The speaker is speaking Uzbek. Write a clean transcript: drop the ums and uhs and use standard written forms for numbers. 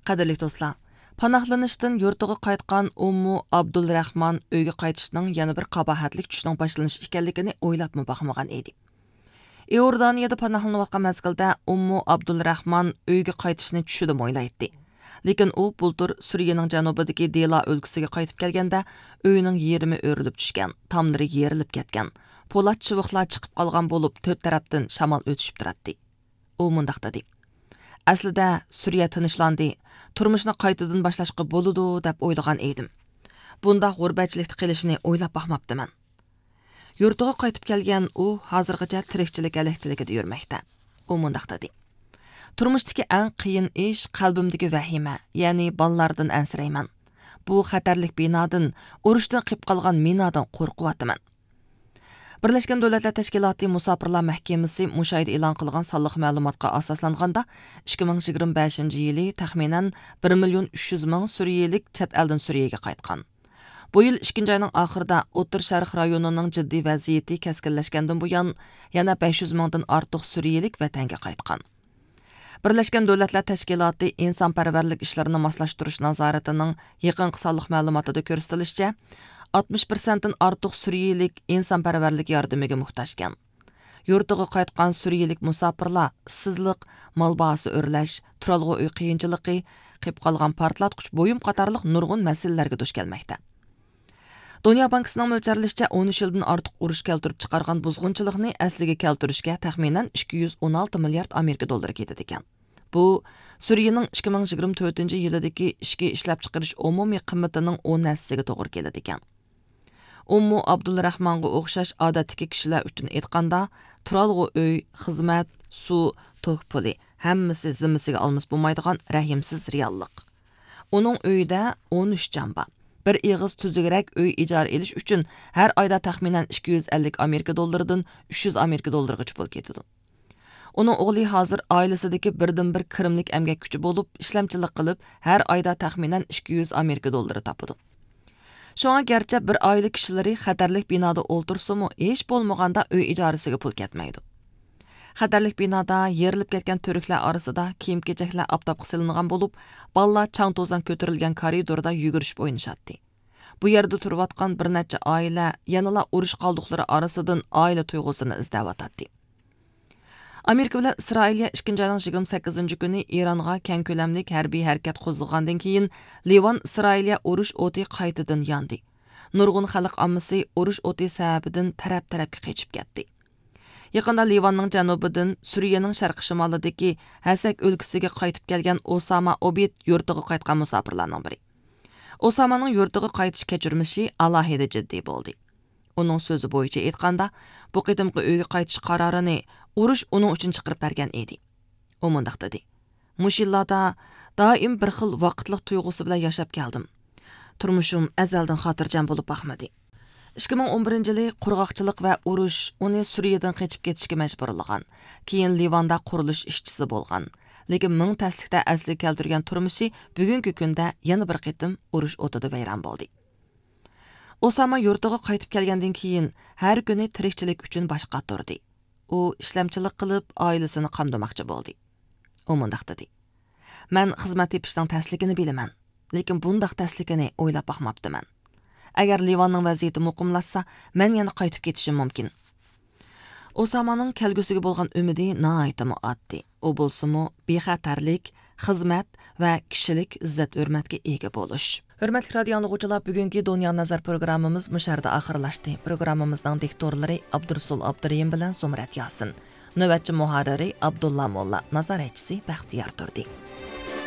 Qadirli do'stlar, panohlanishdan yurtiga qaytgan Ummu Abdulrahman uyga qaytishning yana bir qabahatlik tushning boshlanishi ekanligini o'ylabmi baxmagan edi. Iordaniyada panohlanayotgan mezgilda Ummu Abdulrahman uyga qaytishni tushida o'ylaydi. Lekin u bultur Suriyaning janubidagi Dela o'lkasiga qaytib kelganda uyining yerimi o'rilib tushgan, tomlari yerilib ketgan, po'lat chiviqlar chiqib qolgan bo'lib, to'rt tarafdan shamol o'tishib turadi. U mundaq dedi: Aslida Suriya tinchlandi, turmushni qaytadan boshlashga bo'ladi deb o'ylagan edim. Bunda g'urbatchilikda qilishni o'ylab baxmabdiman. Yurtiga qaytib kelgan u hozirgacha tirikchilik alakchiligida yurmoqda. U mundaq dedi: Turmushdagi eng qiyin ish qalbimdagi vahima, ya'ni ballardan ansirayman. Bu xatarlik binodan, urushdan qilib qolgan minadan qo'rqyapman. Birleşken Devletler Teşkilatı Musafirlar Mahkemesi müşahede e'lon qilgan sonliq ma'lumotga asoslanganda 2025 yili taxminan 1.300.000 Suriyalik chet eldan Suriyaga qaytgan. Bu yil 2 oyning oxirida O'tir Sharq rayonining jiddiy vaziyati keskinlashgandan buyon yana 500.000 dan ortiq Suriyalik vatanga qaytgan. Birleşken Devletler Teşkilatı insonparvarlik ishlarini moslashtirish nazoratining yaqinqi sonliq ma'lumotida ko'rsatilishicha 60%dan ortiq Suriyalik insonparvarlik yordamiga muhtojgan. Yurtiga qaytgan Suriyalik musofirlar ishsizlik, mol bahsi o'rlash, turalg'u uy qiyinchiligi, qilib qolgan portlatqich bo'yim qatorliq nurg'un masalalarga duch kelmoqda. Dünya Bankasining mo'ljallashicha 13 yildan ortiq urush keltirib chiqargan buzg'unchilikni asliga keltirishga taxminan 216 milliard Amerika dollari ketadi ekan. Bu Suriyaning 2024-yildagi ishki ishlab chiqarish umumiy qiymatining 10%siga to'g'ri keladi ekan. Ummu Abdulrahmanga o'xshash odatdagi kishilar uchun aytganda, turalg'u uy, xizmat, suv, tok puli hammasi zimmasiga olmas bo'lmaydigan rahimsiz reallik. Uning uyida 13 jon bor. Bir ig'iz tuzukrak uy ijara elish uchun har oyda taxminan 250 Amerika dollaridan 300 Amerika dollarigacha pul ketadi. Uning o'g'li hozir oilasidagi birdan-bir kirimlik emgak kuchi bo'lib, ishlamchilik qilib, har oyda taxminan 200 Amerika dollari topadi. Şoňa gerçi bir oila kişileri xatarlik binoda o'ltirsimi, hech bo'lmaganda uy ijarasiga pul ketmaydi. Xatarlik binoda yerilib ketgan to'riklar orasida kiyim-kechaklar aptapqa silingan bo'lib, bolalar chang to'zan ko'tarilgan koridorda yugurishib o'ynashatdi. Bu yerda turayotgan bir necha oila yanala urush qoldiqlari orasidan oila tuyg'usini izlayotdi. Amerika bilan Isroiliya 2 oyning 28 kuni Eronga keng ko'lamli harbiy harakat qo'zg'agandan keyin Livan Isroiliya urush o'ti qaytadan yondi. Nurg'un xalq ommasi urush o'ti sababidan taraf-tarafga qochib ketdi. Yaqinda Livanning janubidan Suriyaning sharq shimolidagi Hasak o'lkasiga qaytib kelgan Osama Obid yurtiga qaytgan musofirlarning biri. Osamaning yurtiga qaytish kechirmishi alohida jiddiy bo'ldi. Uning so'zi bo'yicha aytganda, bu qitimqi uyga qaytish qarorini urush uning uchun chiqarib bergan edi. U mundaq dedi: "Mushillada doim bir xil vaqtliq tuyg'usi bilan yashab keldim. Turmushim azaldan xotirjam bo'lib baxmadi. 2011-yili qurg'oqchilik va urush uni Suriyadan qochib ketishga majburlagan. Keyin Livanda qurilish ishchisi bo'lgan. Lekin ming taslikda asli keltirgan turmushi bugungi kunda yana bir qitim urush o'tida vayron bo'ldi." Osama yurtiga qaytib kelgandan keyin har kuni tirikchilik uchun boshqa turdi. U ishlamchilik qilib, oilasini qamdamoqchi bo'ldi. U mundaq dedi: "Men xizmat tepishning tasligini bilaman, lekin bundaq tasligini o'ylab baxmabdiman. Agar Livanning vaziyati muqimlashsa, men yana qaytib ketishim mumkin." Osamaning kelgusiga bo'lgan umidi nihoyatda oddiy. U bo'lsa-mu bexatarlik, xizmat va kishilik izzat-hurmatga ega bo'lish. Hurmatli radio anglag'uvchilar, bugungi Dunyo nazar programmamiz musharda oxirlashdi. Programmamizning diktorlari Abdursul Abdurayim bilan Zumrat Yasin, navbatchi muharriri Abdulla Molla, nazoratchisi Baxtiyor Turdi.